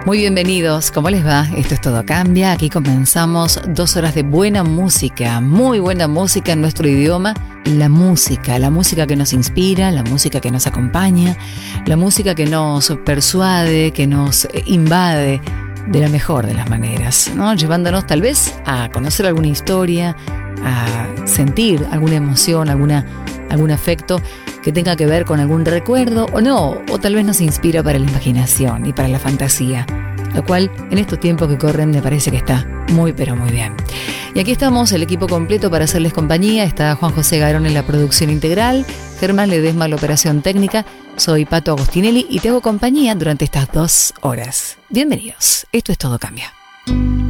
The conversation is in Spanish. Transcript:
Muy bienvenidos, ¿cómo les va? Esto es Todo Cambia. Aquí comenzamos 2 horas de buena música, muy buena música en nuestro idioma. La música que nos inspira, la música que nos acompaña, la música que nos persuade, que nos invade de la mejor de las maneras, ¿no? Llevándonos tal vez a conocer alguna historia, a sentir alguna emoción, algún afecto que tenga que ver con algún recuerdo o no, o tal vez nos inspira para la imaginación y para la fantasía, lo cual en estos tiempos que corren me parece que está muy pero muy bien. Y aquí estamos el equipo completo para hacerles compañía. Está Juan José Garón en la producción integral, Germán Ledesma en la operación técnica, soy Pato Agostinelli y te hago compañía durante estas 2 horas. Bienvenidos, esto es Todo Cambia.